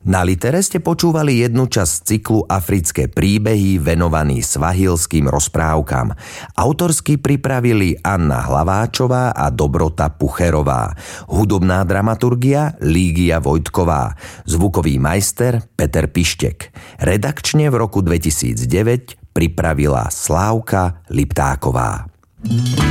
Na Litere ste počúvali jednu časť cyklu Africké príbehy venovaný svahilským rozprávkam. Autorsky pripravili Anna Hlaváčová a Dobrota Pucherová. Hudobná dramaturgia Lígia Vojtková. Zvukový majster Peter Pištek. Redakčne v roku 2009 pripravila Slávka Liptáková.